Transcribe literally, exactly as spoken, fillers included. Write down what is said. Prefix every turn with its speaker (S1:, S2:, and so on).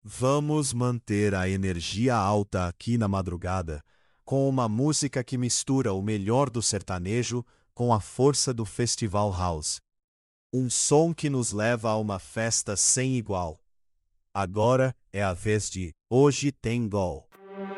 S1: Vamos manter a energia alta aqui na madrugada, com uma música que mistura o melhor do sertanejo com a força do Festival House. Um som que nos leva a uma festa sem igual. Agora é a vez de Hoje Tem Gol.